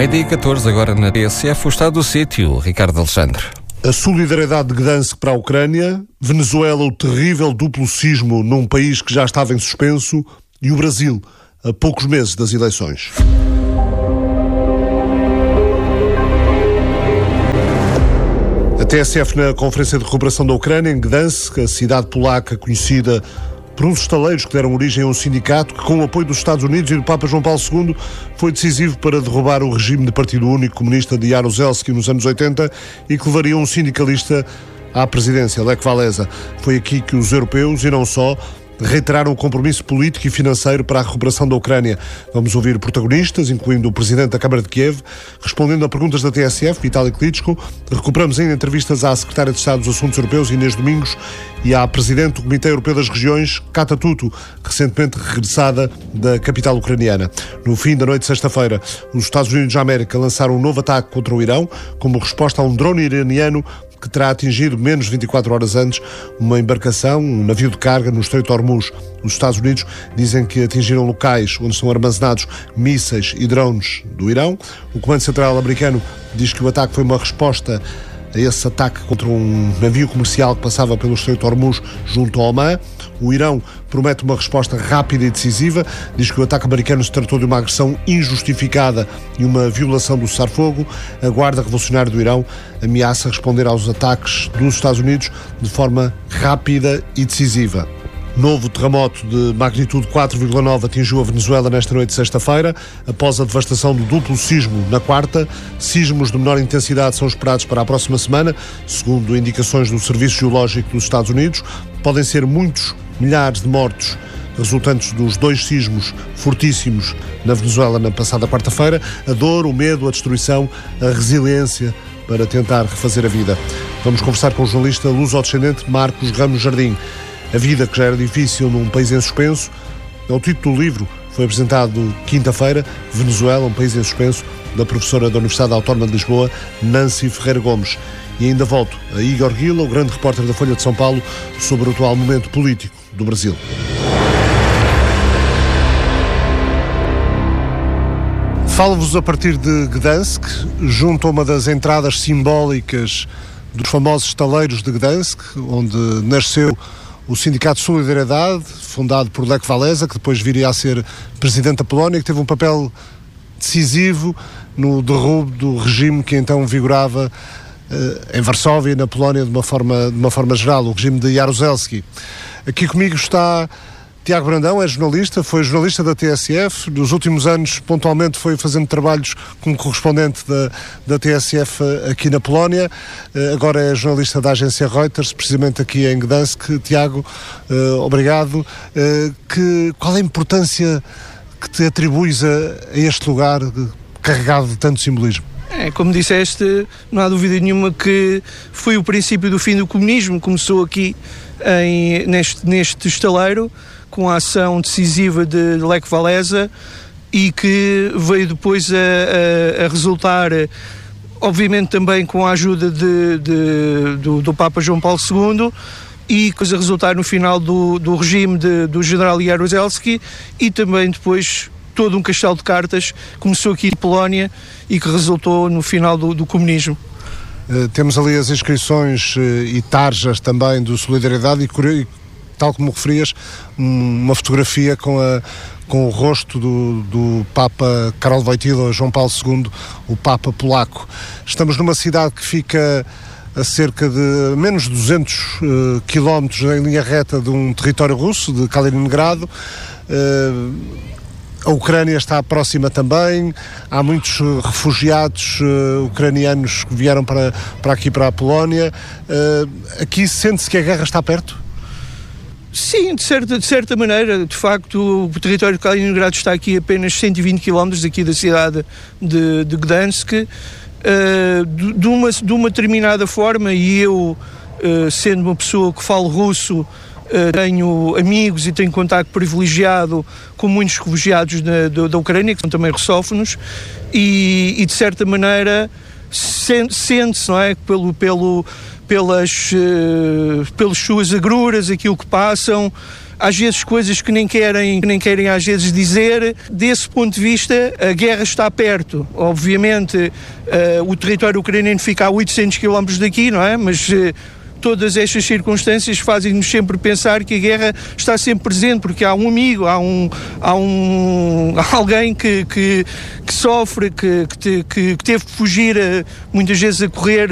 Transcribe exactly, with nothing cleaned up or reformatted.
Meio-dia e catorze, agora na T S F, o estado do sítio, Ricardo Alexandre. A solidariedade de Gdansk para a Ucrânia, Venezuela, o terrível duplo sismo num país que já estava em suspenso, e o Brasil, a poucos meses das eleições. A T S F na Conferência de Recuperação da Ucrânia, em Gdansk, a cidade polaca conhecida por uns estaleiros que deram origem a um sindicato que, com o apoio dos Estados Unidos e do Papa João Paulo segundo, foi decisivo para derrubar o regime de partido único comunista de Jaruzelski nos anos oitenta e que levaria um sindicalista à presidência, Lech Walesa. Foi aqui que os europeus, e não só, reiteraram o compromisso político e financeiro para a recuperação da Ucrânia. Vamos ouvir protagonistas, incluindo o Presidente da Câmara de Kiev, respondendo a perguntas da T S F, Vitaly Klitschko. Recuperamos ainda entrevistas à Secretária de Estado dos Assuntos Europeus, Inês Domingos, e à Presidente do Comitê Europeu das Regiões, Kata Tutu, recentemente regressada da capital ucraniana. No fim da noite de sexta-feira, os Estados Unidos da América lançaram um novo ataque contra o Irão, como resposta a um drone iraniano que terá atingido menos de vinte e quatro horas antes uma embarcação, um navio de carga no Estreito de Hormuz. Os Estados Unidos dizem que atingiram locais onde estão armazenados mísseis e drones do Irão. O Comando Central americano diz que o ataque foi uma resposta a esse ataque contra um navio comercial que passava pelo Estreito de Hormuz junto ao Omã. O Irão promete uma resposta rápida e decisiva, diz que o ataque americano se tratou de uma agressão injustificada e uma violação do cessar-fogo. A Guarda Revolucionária do Irão ameaça responder aos ataques dos Estados Unidos de forma rápida e decisiva. Novo terremoto de magnitude quatro vírgula nove atingiu a Venezuela nesta noite de sexta-feira, após a devastação do duplo sismo na quarta. Sismos de menor intensidade são esperados para a próxima semana, segundo indicações do Serviço Geológico dos Estados Unidos. Podem ser muitos milhares de mortos resultantes dos dois sismos fortíssimos na Venezuela na passada quarta-feira. A dor, o medo, a destruição, a resiliência para tentar refazer a vida. Vamos conversar com o jornalista luso-descendente Marcos Ramos Jardim. A vida que já era difícil num país em suspenso. É o título do livro, foi apresentado quinta-feira, Venezuela, um país em suspenso, da professora da Universidade Autónoma de Lisboa, Nancy Ferreira Gomes. E ainda volto a Igor Guila, o grande repórter da Folha de São Paulo, sobre o atual momento político do Brasil. Falo-vos a partir de Gdansk, junto a uma das entradas simbólicas dos famosos estaleiros de Gdansk, onde nasceu o Sindicato de Solidariedade, fundado por Lech Walesa, que depois viria a ser presidente da Polónia, que teve um papel decisivo no derrubo do regime que então vigorava uh, em Varsóvia, na Polónia, de uma forma, de uma forma geral, o regime de Jaruzelski. Aqui comigo está Tiago Brandão, é jornalista, foi jornalista da T S F, nos últimos anos pontualmente foi fazendo trabalhos como correspondente da, da T S F aqui na Polónia, agora é jornalista da agência Reuters, precisamente aqui em Gdansk. Tiago, uh, obrigado. Uh, que, qual é a importância que te atribuis a, a este lugar carregado de tanto simbolismo? É, como disseste, não há dúvida nenhuma que foi o princípio do fim do comunismo, começou aqui em, neste, neste estaleiro, com a ação decisiva de Lech Walesa e que veio depois a, a, a resultar, obviamente também com a ajuda de, de, do, do Papa João Paulo segundo, e coisa a resultar no final do, do regime de, do general Jaruzelski, e também depois todo um castelo de cartas começou aqui em Polónia e que resultou no final do, do comunismo. Uh, temos ali as inscrições uh, e tarjas também do Solidariedade e, tal como referias, uma fotografia com, a, com o rosto do, do Papa Karol Wojtyła, João Paulo segundo, o Papa polaco. Estamos numa cidade que fica a cerca de menos de duzentos uh, quilómetros em linha reta de um território russo, de Kaliningrado. Uh, A Ucrânia está próxima também, há muitos refugiados uh, ucranianos que vieram para, para aqui, para a Polónia. Uh, aqui sente-se que a guerra está perto? Sim, de certa, de certa maneira, de facto, o território de Kaliningrado está aqui a apenas cento e vinte quilómetros daqui da cidade de, de Gdansk. Uh, de, de, uma, de uma determinada forma, e eu, uh, sendo uma pessoa que falo russo, Uh, tenho amigos e tenho contacto privilegiado com muitos refugiados na, da, da Ucrânia, que são também russófonos, e, e de certa maneira sente-se, não é, pelo, pelo, pelas, uh, pelas suas agruras, aquilo que passam. às vezes coisas que nem querem, que nem querem às vezes dizer. Desse ponto de vista, a guerra está perto. Obviamente, uh, o território ucraniano fica a oitocentos quilómetros daqui, não é? Mas uh, todas estas circunstâncias fazem-nos sempre pensar que a guerra está sempre presente, porque há um amigo, há, um, há, um, há alguém que, que, que sofre, que, que, te, que, que teve que fugir, uh, muitas vezes a correr